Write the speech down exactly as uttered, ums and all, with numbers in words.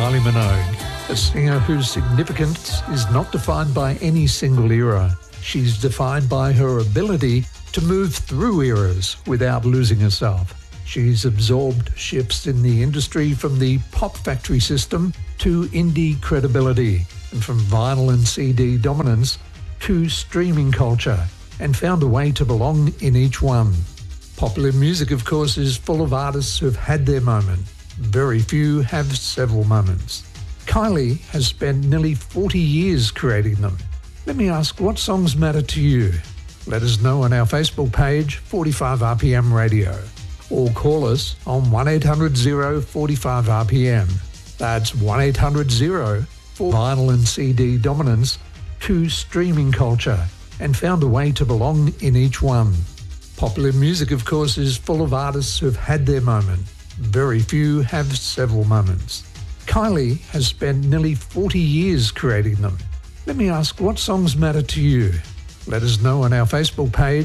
Kylie Minogue, a singer whose significance is not defined by any single era. She's defined by her ability to move through eras without losing herself. She's absorbed shifts in the industry from the pop factory system to indie credibility, and from vinyl and C D dominance to streaming culture, and found a way to belong in each one. Popular music, of course, is full of artists who've had their moment. Very few have several moments. Kylie has spent nearly forty years creating them. Let me ask, what songs matter to you? Let us know on our Facebook page, forty-five R P M Radio, or call us on one eight hundred zero forty-five R P M. That's one eight hundred zero for vinyl and C D dominance to streaming culture, and found a way to belong in each one. Popular music, of course, is full of artists who've had their moment. Very few have several moments. Kylie has spent nearly forty years creating them. Let me ask, what songs matter to you? Let us know on our Facebook page,